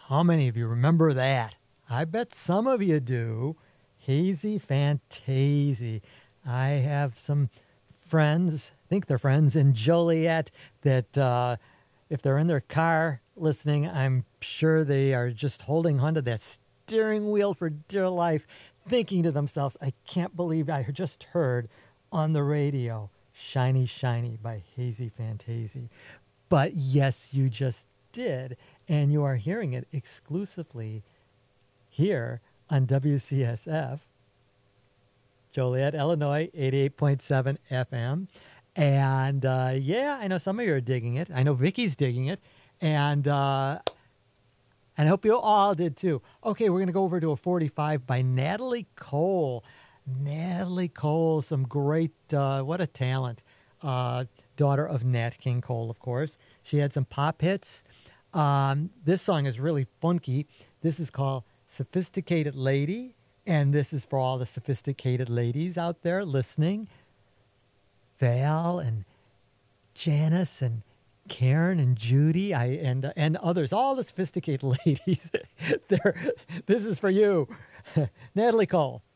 How many of you remember that? I bet some of you do. Hazy Fantasy. I have some friends, I think they're friends in Joliet, that if they're in their car listening, I'm sure they are just holding onto that steering wheel for dear life, thinking to themselves, I can't believe I just heard on the radio Shiny Shiny by Hazy Fantasy. But yes, you just did. And you are hearing it exclusively here on WCSF, Joliet, Illinois, 88.7 FM. And yeah, I know some of you are digging it. I know Vicky's digging it. And I hope you all did too. Okay, we're going to go over to a 45 by Natalie Cole. Natalie Cole, some great, what a talent. Daughter of Nat King Cole, of course. She had some pop hits. This song is really funky. This is called Sophisticated Lady. And this is for all the sophisticated ladies out there listening. Val and Janice and Karen and Judy and others, all the sophisticated ladies. This is for you. Natalie Cole.